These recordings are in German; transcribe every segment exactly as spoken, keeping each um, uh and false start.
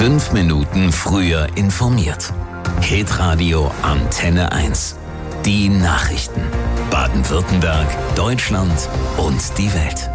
Fünf Minuten früher informiert. Hitradio Antenne eins. Die Nachrichten. Baden-Württemberg, Deutschland und die Welt.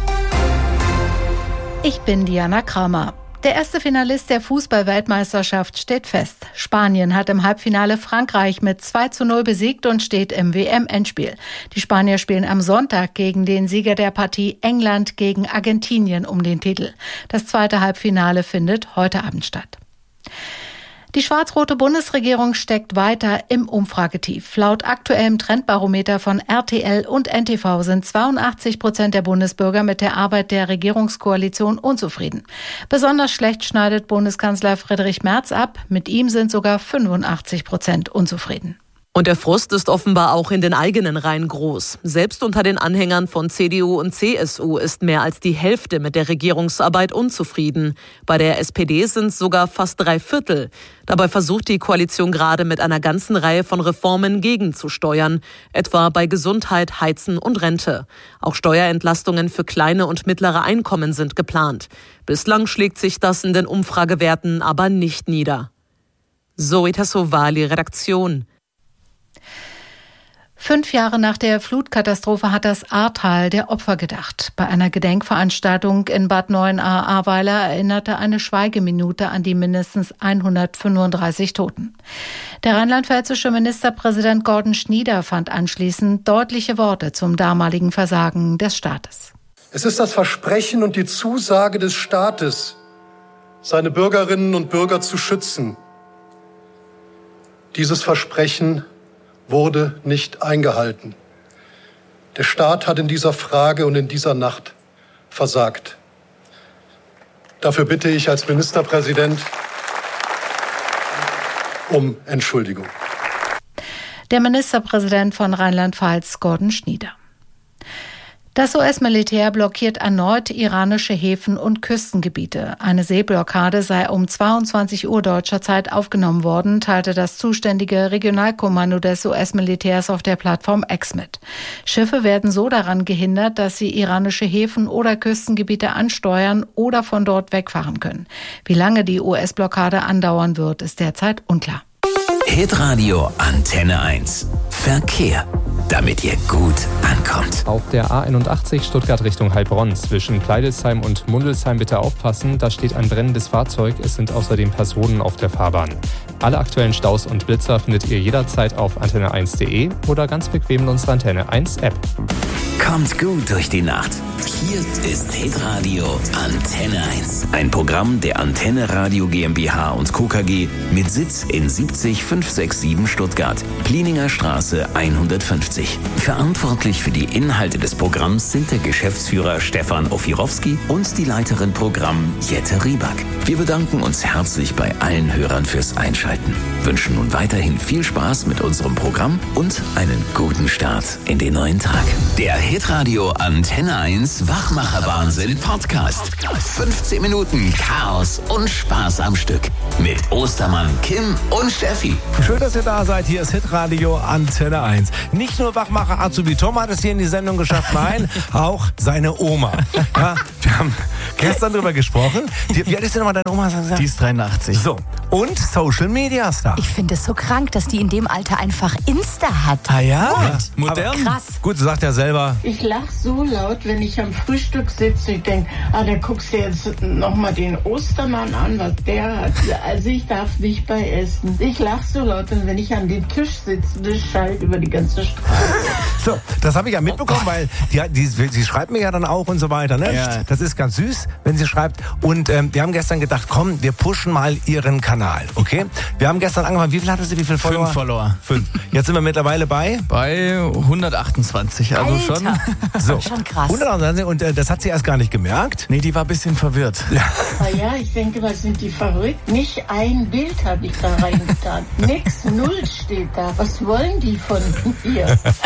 Ich bin Diana Kramer. Der erste Finalist der Fußball-Weltmeisterschaft steht fest. Spanien hat im Halbfinale Frankreich mit zwei zu null besiegt und steht im W M-Endspiel. Die Spanier spielen am Sonntag gegen den Sieger der Partie England gegen Argentinien um den Titel. Das zweite Halbfinale findet heute Abend statt. Die schwarz-rote Bundesregierung steckt weiter im Umfragetief. Laut aktuellem Trendbarometer von R T L und N T V sind zweiundachtzig Prozent der Bundesbürger mit der Arbeit der Regierungskoalition unzufrieden. Besonders schlecht schneidet Bundeskanzler Friedrich Merz ab. Mit ihm sind sogar fünfundachtzig Prozent unzufrieden. Und der Frust ist offenbar auch in den eigenen Reihen groß. Selbst unter den Anhängern von C D U und C S U ist mehr als die Hälfte mit der Regierungsarbeit unzufrieden. Bei der S P D sind es sogar fast drei Viertel. Dabei versucht die Koalition gerade mit einer ganzen Reihe von Reformen gegenzusteuern, etwa bei Gesundheit, Heizen und Rente. Auch Steuerentlastungen für kleine und mittlere Einkommen sind geplant. Bislang schlägt sich das in den Umfragewerten aber nicht nieder. Zoe Tassovali, Redaktion. Fünf Jahre nach der Flutkatastrophe hat das Ahrtal der Opfer gedacht. Bei einer Gedenkveranstaltung in Bad Neuenahr-Ahrweiler erinnerte eine Schweigeminute an die mindestens hundertfünfunddreißig Toten. Der rheinland-pfälzische Ministerpräsident Gordon Schnieder fand anschließend deutliche Worte zum damaligen Versagen des Staates. Es ist das Versprechen und die Zusage des Staates, seine Bürgerinnen und Bürger zu schützen. Dieses Versprechen wurde nicht eingehalten. Der Staat hat in dieser Frage und in dieser Nacht versagt. Dafür bitte ich als Ministerpräsident um Entschuldigung. Der Ministerpräsident von Rheinland-Pfalz, Gordon Schnieder. Das U S-Militär blockiert erneut iranische Häfen und Küstengebiete. Eine Seeblockade sei um zweiundzwanzig Uhr deutscher Zeit aufgenommen worden, teilte das zuständige Regionalkommando des U S-Militärs auf der Plattform X mit. Schiffe werden so daran gehindert, dass sie iranische Häfen oder Küstengebiete ansteuern oder von dort wegfahren können. Wie lange die U S-Blockade andauern wird, ist derzeit unklar. Hitradio Antenne eins. Verkehr, damit ihr gut ankommt. Auf der A einundachtzig Stuttgart Richtung Heilbronn zwischen Pleidelsheim und Mundelsheim bitte aufpassen, da steht ein brennendes Fahrzeug, es sind außerdem Personen auf der Fahrbahn. Alle aktuellen Staus und Blitzer findet ihr jederzeit auf antenne eins punkt de oder ganz bequem in unserer Antenne eins App. Kommt gut durch die Nacht. Hier ist Hitradio Antenne eins. Ein Programm der Antenne Radio GmbH und Co. K G mit Sitz in siebzig fünfhundertsiebenundsiebzig Stuttgart, Plieninger Straße hundertfünfzig. Verantwortlich für die Inhalte des Programms sind der Geschäftsführer Stefan Ofirowski und die Leiterin Programm Jette Rieback. Wir bedanken uns herzlich bei allen Hörern fürs Einschalten, wünschen nun weiterhin viel Spaß mit unserem Programm und einen guten Start in den neuen Tag. Der Hitradio Antenne eins Wachmacher-Wahnsinn Podcast. fünfzehn Minuten Chaos und Spaß am Stück. Mit Ostermann, Kim und Steffi. Schön, dass ihr da seid. Hier ist Hitradio Antenne eins. Nicht nur Wachmacher Azubi Tom hat es hier in die Sendung geschafft, nein, auch seine Oma. Ja, wir haben gestern drüber gesprochen. Die, wie alt ist denn nochmal deine Oma? Die ist dreiundachtzig. So, und Social Media Star. Ich finde es so krank, dass die in dem Alter einfach Insta hat. Ah ja? ja. Modern. Krass. Gut, du sagst ja selber. Ich lache so laut, wenn ich am Frühstück sitze. Ich denke, ah, da guckst du jetzt nochmal den Ostermann an, was der hat. Also ich darf nicht bei essen. Ich lache so laut, und wenn ich an dem Tisch sitze, das schallt über die ganze Straße. So, das habe ich ja mitbekommen, oh, weil die, die, sie schreibt mir ja dann auch und so weiter. Ne? Ja. Das ist ganz süß, wenn sie schreibt. Und ähm, wir haben gestern gedacht, komm, wir pushen mal ihren Kanal, okay? Wir haben gestern angefangen, wie viel hatte sie, wie viele Follower? Fünf Follower. Fünf. Jetzt sind wir mittlerweile bei? Bei hundertachtundzwanzig, also Alter. schon. So. Schon krass. hundertachtundzwanzig, und äh, das hat sie erst gar nicht gemerkt. Nee, die war ein bisschen verwirrt. Ja. Ah ja, ich denke, was sind die verrückt? Nicht ein Bild habe ich da reingetan. Nix, null steht da. Was wollen die von mir?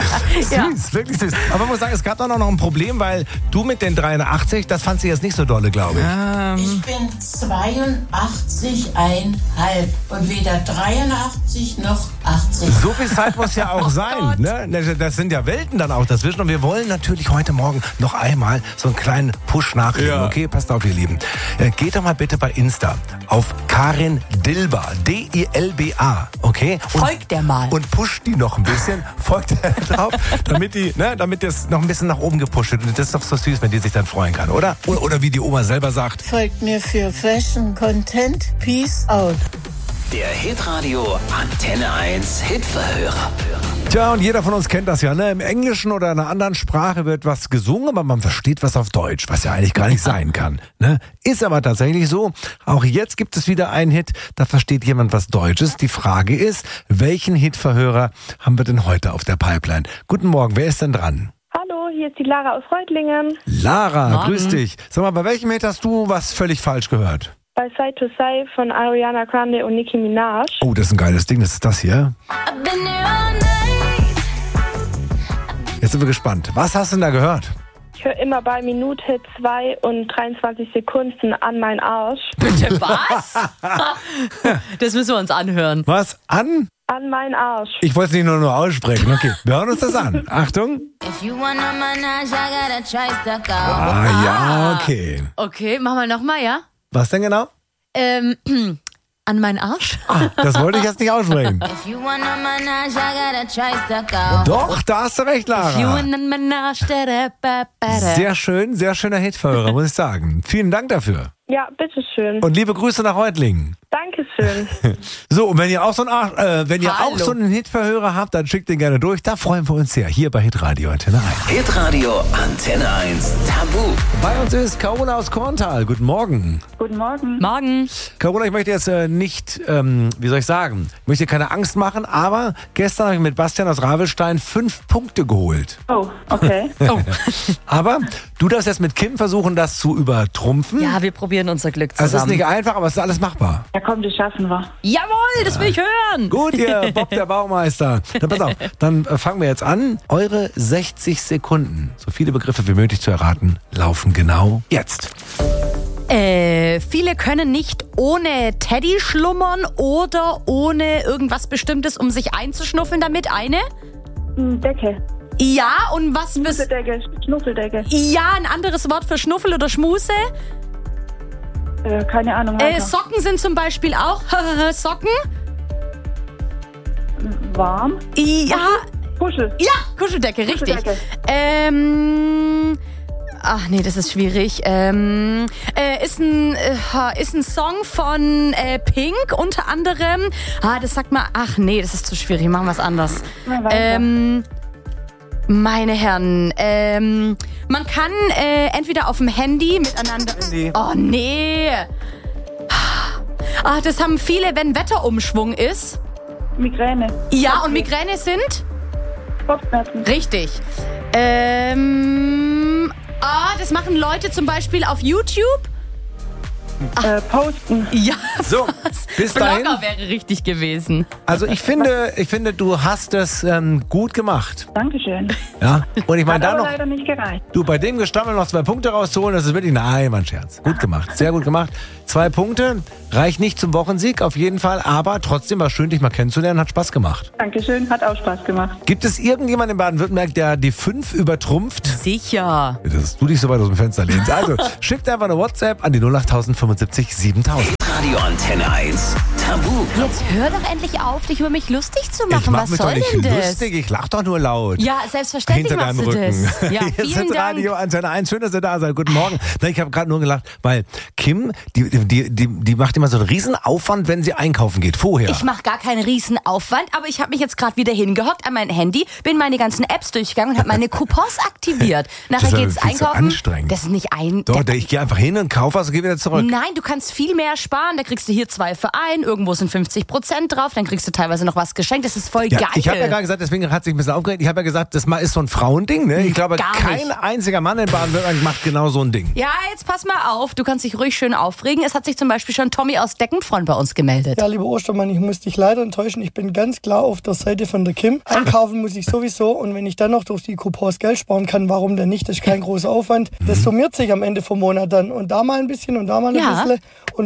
Ja. Süß, wirklich süß. Aber man muss sagen, es gab doch noch ein Problem, weil du mit den dreiundachtzig, das fand sie jetzt nicht so dolle, glaube ich. Ähm, Ich bin zweiundachtzig Komma fünf und weder dreiundachtzig noch achtzig. So viel Zeit muss ja auch sein. Ne? Das sind ja Welten dann auch dazwischen. Und wir wollen natürlich heute Morgen noch einmal so einen kleinen Push nachlegen. Ja. Okay, passt auf, ihr Lieben. Äh, geht doch mal bitte bei Insta auf Karin Dilba. D I L B A. Okay? Und, folgt der mal. Und pusht die noch ein bisschen. Folgt der drauf, damit die, ne, damit das noch ein bisschen nach oben gepusht wird. Und das ist doch so süß, wenn die sich dann freuen kann, oder? Oder, oder wie die Oma selber sagt. Folgt mir für Fashion Content. Peace out. Der Hitradio Antenne eins Hitverhörer. Tja, und jeder von uns kennt das ja, ne? Im Englischen oder in einer anderen Sprache wird was gesungen, aber man versteht was auf Deutsch, was ja eigentlich gar nicht sein kann. Ne? Ist aber tatsächlich so. Auch jetzt gibt es wieder einen Hit, da versteht jemand was Deutsches. Die Frage ist, welchen Hitverhörer haben wir denn heute auf der Pipeline? Guten Morgen, wer ist denn dran? Hallo, hier ist die Lara aus Reutlingen. Lara, Morgen. Grüß dich. Sag mal, bei welchem Hit hast du was völlig falsch gehört? Bei Side to Side von Ariana Grande und Nicki Minaj. Oh, das ist ein geiles Ding, das ist das hier. Jetzt sind wir gespannt. Was hast du denn da gehört? Ich höre immer bei Minute zwei und dreiundzwanzig Sekunden an meinen Arsch. Bitte was? Das müssen wir uns anhören. Was? An? An meinen Arsch. Ich wollte es nicht nur, nur aussprechen. Okay, wir hören uns das an. Achtung. Ah, ja, okay. Okay, machen wir nochmal, ja? Was denn genau? Ähm, an meinen Arsch? Ah, das wollte ich jetzt nicht aussprechen. Doch, da hast du recht, Lara. Sehr schön, sehr schöner Hitverhörer, muss ich sagen. Vielen Dank dafür. Ja, bitteschön. Und liebe Grüße nach Reutlingen. Dankeschön. So, und wenn ihr auch so einen, Arsch, äh, wenn ihr Hallo. auch so einen Hitverhörer habt, dann schickt den gerne durch. Da freuen wir uns sehr. Hier bei Hitradio Antenne eins. Hitradio Antenne eins Tabu. Bei uns ist Carola aus Korntal. Guten Morgen. Guten Morgen. Morgen. Carola, ich möchte jetzt äh, nicht, ähm, wie soll ich sagen, ich möchte dir keine Angst machen, aber gestern habe ich mit Bastian aus Ravelstein fünf Punkte geholt. Oh, okay. Oh. Aber du darfst jetzt mit Kim versuchen, das zu übertrumpfen. Ja, wir probieren unser Glück Es ist zusammen. nicht einfach, aber es ist alles machbar. Ja, komm, das schaffen wir. Jawohl, das will ich hören. Gut, ihr Bob der Baumeister. Dann pass auf, dann äh, fangen wir jetzt an. Eure sechzig Sekunden, so viele Begriffe wie möglich zu erraten, laufen genau jetzt. Äh, viele können nicht ohne Teddy schlummern oder ohne irgendwas Bestimmtes, um sich einzuschnuffeln damit. Eine? Decke. Ja, und was bist... Schnuffeldecke. Schnuffeldecke. Ja, ein anderes Wort für Schnuffel oder Schmuse. Äh, keine Ahnung. Äh, Socken sind zum Beispiel auch Socken. Warm. Ja. Kuschel. Ja, Kuscheldecke, richtig. Kuscheldecke. Ähm... Ach nee, das ist schwierig. Ähm, äh, ist, ein, äh, ist ein Song von äh, Pink unter anderem. Ah, das sagt mal, ach nee, das ist zu schwierig, machen wir es anders. Ähm, meine Herren, ähm, man kann äh, entweder auf dem Handy miteinander... Handy. Oh nee. Ah, das haben viele, wenn Wetterumschwung ist. Migräne. Ja, und Migräne sind? Kopfschmerzen. Richtig. Ähm... Ah, das machen Leute zum Beispiel auf YouTube. Äh, posten. Ja, So, bis dahin. Blogger wäre richtig gewesen. Also ich finde, ich finde, du hast es ähm, gut gemacht. Dankeschön. Ja. Und ich meine, Hat da aber noch, leider nicht gereicht. du bei dem Gestammel noch zwei Punkte rauszuholen, das ist wirklich, nein, mein Scherz. Gut gemacht, sehr gut gemacht. Zwei Punkte, reicht nicht zum Wochensieg auf jeden Fall, aber trotzdem war schön, dich mal kennenzulernen, hat Spaß gemacht. Dankeschön, hat auch Spaß gemacht. Gibt es irgendjemanden in Baden-Württemberg, der die fünf übertrumpft? Sicher. Dass du dich so weit aus dem Fenster lehnst. Also, schickt einfach eine WhatsApp an die null acht fünfundsiebzig siebentausend. Radio Antenne eins Tabu. Jetzt hör doch endlich auf, dich über mich lustig zu machen. Ich mach Was mich soll doch nicht denn das? lustig, ich lach doch nur laut. Ja, selbstverständlich Hinter machst deinem du Rücken. das. Ja, Hier vielen ist Dank. Radio Antenne eins. Schön, dass ihr da seid. Guten Morgen. Na, ich habe gerade nur gelacht, weil Kim, die, die, die, die macht immer so einen riesen Aufwand, wenn sie einkaufen geht. Vorher. Ich mache gar keinen riesen Aufwand, aber ich habe mich jetzt gerade wieder hingehockt an mein Handy, bin meine ganzen Apps durchgegangen und habe meine Coupons aktiviert. Nachher Das ist ja geht's viel zu einkaufen. anstrengend. Das ist nicht ein... Doch, ich gehe einfach hin und kaufe was und gehe wieder zurück. Nein, du kannst viel mehr sparen. Da kriegst du hier zwei für ein, irgendwo sind fünfzig Prozent drauf, dann kriegst du teilweise noch was geschenkt. Das ist voll Ja, geil. ich habe ja gerade gesagt, deswegen hat sich ein bisschen aufgeregt. Ich habe ja gesagt, das ist so ein Frauending. Ne? Ich glaube, Gar kein nicht. einziger Mann in Baden-Württemberg macht genau so ein Ding. Ja, jetzt pass mal auf. Du kannst dich ruhig schön aufregen. Es hat sich zum Beispiel schon Tommy aus Deckenfront bei uns gemeldet. Ja, lieber Ostermann, ich muss dich leider enttäuschen. Ich bin ganz klar auf der Seite von der Kim. Einkaufen muss ich sowieso und wenn ich dann noch durch die Coupons Geld sparen kann, warum denn nicht? Das ist kein großer Aufwand. Das summiert sich am Ende vom Monat dann und da mal ein bisschen und da mal ein Ja. bisschen und ruckzuck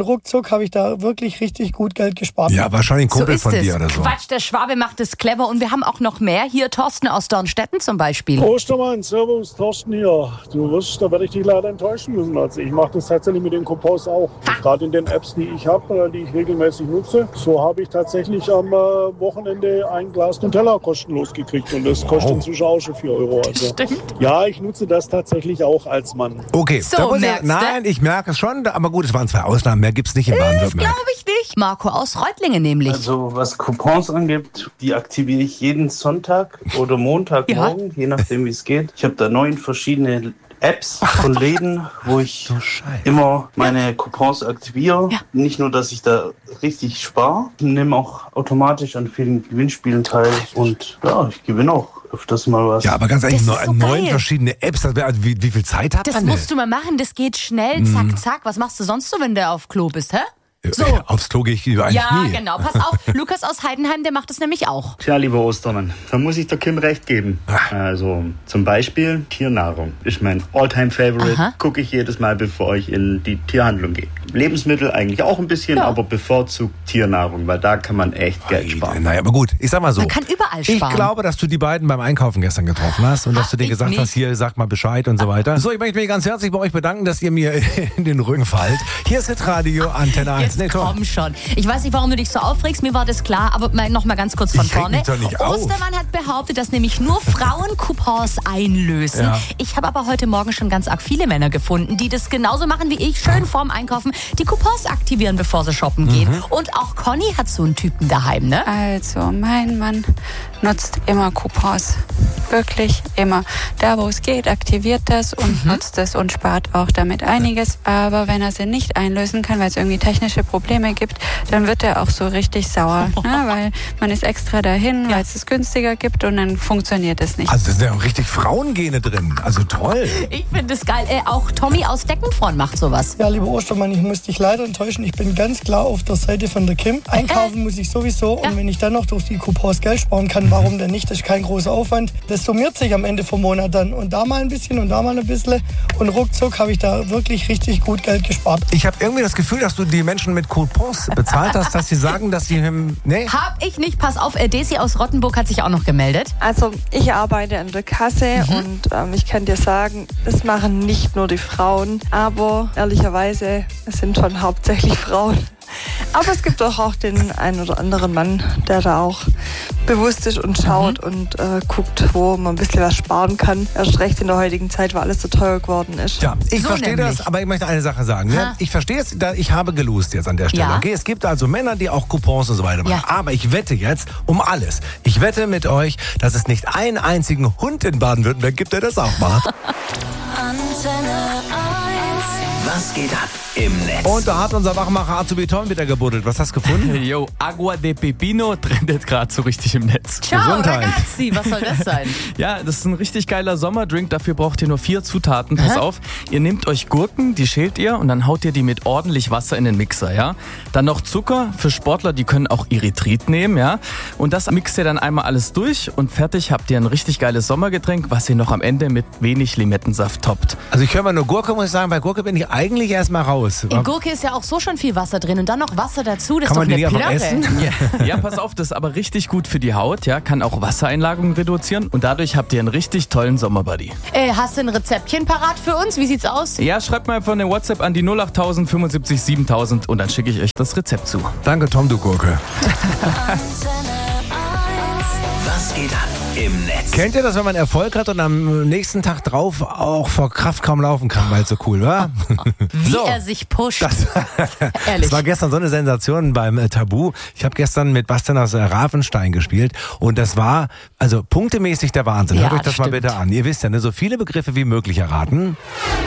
ruckzuck habe ich da wirklich richtig gut Geld gespart. Ja, wahrscheinlich ein Kumpel so von ist dir es. oder so. Quatsch, der Schwabe macht es clever und wir haben auch noch mehr. Hier Thorsten aus Dornstetten zum Beispiel. Ostermann, servus, Thorsten hier. Du wirst, da werde ich dich leider enttäuschen müssen. Also ich mache das tatsächlich mit den Coupons auch. Gerade in den Apps, die ich habe, die ich regelmäßig nutze. So habe ich tatsächlich am äh, Wochenende ein Glas Nutella kostenlos gekriegt. Und das kostet inzwischen auch schon vier Euro. Also, ja, ich nutze das tatsächlich auch als Mann. Okay, So, da muss ich, merkst du? nein, ich merke es schon, aber gut, es waren zwei Ausnahmen, mehr gibt es nicht in Baden-Württemberg. Glaube ich nicht. Marco aus Reutlingen nämlich. Also was Coupons angibt, die aktiviere ich jeden Sonntag oder Montagmorgen, je nachdem wie es geht. Ich habe da neun verschiedene Apps von Läden, wo ich immer meine Coupons aktiviere. Ja. Nicht nur, dass ich da richtig spare, ich nehme auch automatisch an vielen Gewinnspielen teil und ja, ich gewinne auch öfters mal was. Ja, aber ganz ehrlich, Das neun, ist so neun geil. verschiedene Apps, das wär, also wie, wie viel Zeit hat Das man musst du mal machen, das geht schnell, zack, zack. Was machst du sonst so, wenn du auf Klo bist, hä? So. Aufs Klo gehe ich eigentlich Ja, nie. genau. Pass auf, Lukas aus Heidenheim, der macht das nämlich auch. Tja, lieber Ostermann, da muss ich der Kim recht geben. Also zum Beispiel Tiernahrung ist mein All-Time-Favorite. Gucke ich jedes Mal, bevor ich in die Tierhandlung gehe. Lebensmittel eigentlich auch ein bisschen, Ja. aber bevorzugt Tiernahrung, weil da kann man echt Geld sparen. Naja, aber gut, ich sag mal so. Man kann überall sparen. Ich glaube, dass du die beiden beim Einkaufen gestern getroffen hast und dass du denen ich gesagt nicht. hast, hier, sag mal Bescheid und so weiter. So, ich möchte mich ganz herzlich bei euch bedanken, dass ihr mir in den Rücken fallt. Hier ist Hitradio Antenne eins. Jetzt Nee, Tom. komm schon. Ich weiß nicht, warum du dich so aufregst, mir war das klar, aber mal, noch mal ganz kurz von Ich reg vorne. mich doch nicht auf. Ostermann hat behauptet, dass nämlich nur Frauen Coupons einlösen. Ja. Ich habe aber heute Morgen schon ganz arg viele Männer gefunden, die das genauso machen wie ich, schön vorm Einkaufen die Coupons aktivieren, bevor sie shoppen gehen. Mhm. Und auch Conny hat so einen Typen daheim, ne? Also, mein Mann nutzt immer Coupons. Wirklich immer. Da, wo es geht, aktiviert das und Mhm. nutzt es und spart auch damit einiges. Aber wenn er sie nicht einlösen kann, weil es irgendwie technische Probleme gibt, dann wird er auch so richtig sauer. Ne? Weil man ist extra dahin, weil es es günstiger gibt und dann funktioniert es nicht. Also, da sind ja auch richtig Frauengene drin. Also toll. Ich finde es geil. Äh, auch Tommy aus Deckenfront macht sowas. Ja, lieber Ostermann, ich muss dich leider enttäuschen. Ich bin ganz klar auf der Seite von der Kim. Einkaufen muss ich sowieso. Und wenn ich dann noch durch die Coupons Geld sparen kann, warum denn nicht? Das ist kein großer Aufwand. Das summiert sich am Ende vom Monat dann. Und da mal ein bisschen und da mal ein bisschen. Und ruckzuck habe ich da wirklich richtig gut Geld gespart. Ich habe irgendwie das Gefühl, dass du die Menschen mit Coupons bezahlt hast, dass sie sagen, dass sie... Nee. Hab ich nicht. Pass auf, äh, Desi aus Rottenburg hat sich auch noch gemeldet. Also ich arbeite an der Kasse Mhm. und ähm, ich kann dir sagen, das machen nicht nur die Frauen, aber ehrlicherweise, es sind schon hauptsächlich Frauen. Aber es gibt auch, auch den einen oder anderen Mann, der da auch bewusst ist und schaut Mhm. und äh, guckt, wo man ein bisschen was sparen kann. Erst recht in der heutigen Zeit, weil alles so teuer geworden ist. Ja, ich verstehe das, aber ich möchte eine Sache sagen. Ne? Ich verstehe es, da- ich habe gelost jetzt an der Stelle. Ja. Okay, es gibt also Männer, die auch Coupons und so weiter machen. Ja. Aber ich wette jetzt um alles. Ich wette mit euch, dass es nicht einen einzigen Hund in Baden-Württemberg gibt, der das auch macht. Was geht ab im Netz? Und da hat unser Wachmacher Azubi Tom wieder gebuddelt. Was hast du gefunden? Yo, Agua de Pepino trendet gerade so richtig im Netz. Ciao, ragazzi, was soll das sein? Ja, das ist ein richtig geiler Sommerdrink. Dafür braucht ihr nur vier Zutaten. Pass Hä? auf, ihr nehmt euch Gurken, die schält ihr und dann haut ihr die mit ordentlich Wasser in den Mixer, ja. Dann noch Zucker für Sportler, die können auch Erythrit nehmen, ja. Und das mixt ihr dann einmal alles durch und fertig habt ihr ein richtig geiles Sommergetränk, was ihr noch am Ende mit wenig Limettensaft toppt. Also ich höre mal nur Gurke, muss ich sagen. Bei Gurke bin ich eigentlich erstmal raus. In Gurke ist ja auch so schon viel Wasser drin und dann noch Wasser dazu, das Kann man ist die doch nicht eine einfach Plörre. essen? Ja, ja, pass auf, das ist aber richtig gut für die Haut, ja, kann auch Wassereinlagerung reduzieren und dadurch habt ihr einen richtig tollen Sommerbuddy. Äh, hast du ein Rezeptchen parat für uns? Wie sieht's aus? Ja, schreibt mal einfach eine WhatsApp an die null acht null null fünfundsiebzig siebentausend und dann schicke ich euch das Rezept zu. Danke, Tom, du Gurke. Was geht ab im Netz? Kennt ihr das, wenn man Erfolg hat und am nächsten Tag drauf auch vor Kraft kaum laufen kann, weil es so cool war? Wie So. er sich pusht. Das, Ehrlich. das war gestern so eine Sensation beim äh, Tabu. Ich habe gestern mit Bastian aus äh, Ravenstein gespielt und das war also punktemäßig der Wahnsinn. Ja, Hört euch das mal stimmt. bitte an. Ihr wisst ja, ne, so viele Begriffe wie möglich erraten.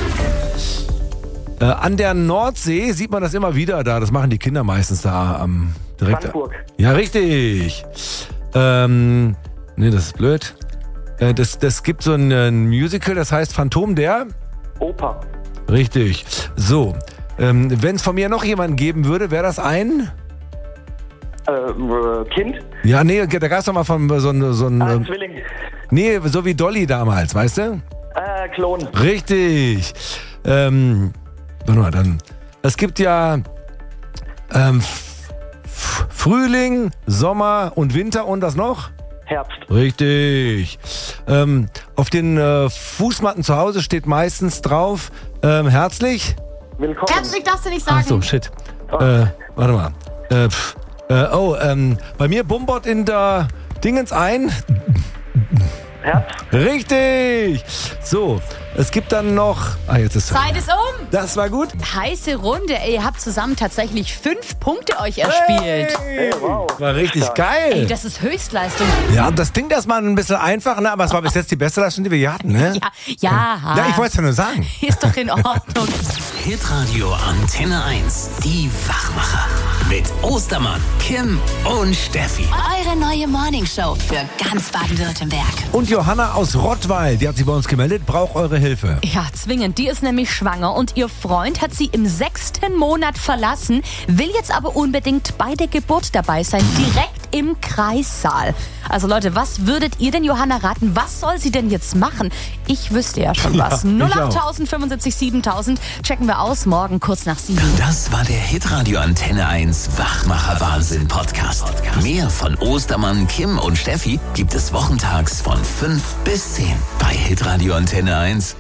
Äh, an der Nordsee sieht man das immer wieder da. Das machen die Kinder meistens da am direkt. Brandenburg. Ja, richtig. Ähm, nee, das ist blöd. Äh, das, das gibt so ein, ein Musical, das heißt Phantom der... Oper. Richtig. So, ähm, wenn es von mir noch jemanden geben würde, wäre das ein... Äh, äh, Kind. Ja, nee, da gab es doch mal von so ein... So ein Ah, ähm, Zwilling. nee, so wie Dolly damals, weißt du? Äh, Klon. Richtig. Ähm, warte mal, dann... Es gibt ja... Ähm, F- Frühling, Sommer und Winter und was noch? Herbst. Richtig. Ähm, auf den äh, Fußmatten zu Hause steht meistens drauf, ähm, herzlich. Willkommen. Herzlich darfst du nicht sagen. Ach so, shit. Äh, warte mal. Äh, pff, äh, oh, ähm, bei mir bumbert in der Dingens ein. Herbst. Richtig. So, es gibt dann noch... Ah, jetzt ist Zeit ist um. Das war gut. Heiße Runde. Ey, ihr habt zusammen tatsächlich fünf Punkte euch erspielt. Hey, wow. War richtig geil. Ey, das ist Höchstleistung. Ja, das klingt erstmal ein bisschen einfach, ne? Aber es war bis jetzt die beste Leistung, die wir hier hatten, ne? Ja, ja. Ja, ich wollte es ja nur sagen. Ist doch in Ordnung. Hitradio Antenne eins. Die Wachmacher. Mit Ostermann, Kim und Steffi. Eure neue Morningshow für ganz Baden-Württemberg. Und Johanna aus Rottweil, die hat sich bei uns gemeldet, braucht eure Hilfe. Ja, zwingend. Die ist nämlich schwanger und ihr Freund hat sie im sechsten Monat verlassen, will jetzt aber unbedingt bei der Geburt dabei sein, direkt im Kreissaal. Also Leute, was würdet ihr denn Johanna raten? Was soll sie denn jetzt machen? Ich wüsste ja schon was. Ja, ich null acht fünfundsiebzig siebentausend checken wir aus, morgen kurz nach sieben. Das war der Hitradio Antenne eins Wachmacher Wahnsinn Podcast. Mehr von Ostermann, Kim und Steffi gibt es wochentags von fünf bis zehn bei Hitradio Antenne eins.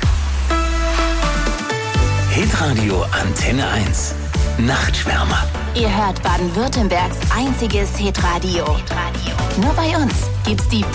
Hitradio Antenne eins. Nachtschwärmer. Ihr hört Baden-Württembergs einziges Hitradio. Nur bei uns gibt's die